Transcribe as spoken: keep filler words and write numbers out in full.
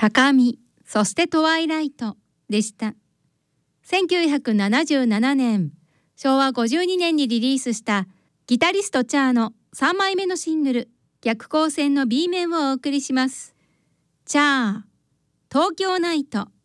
高見、そしてトワイライトでした。せんきゅうひゃくななじゅうななねん、しょうわごじゅうにねんにリリースしたギタリストチャーのさんまいめのシングル、逆光線の B 面をお送りします。チャー、東京ナイト。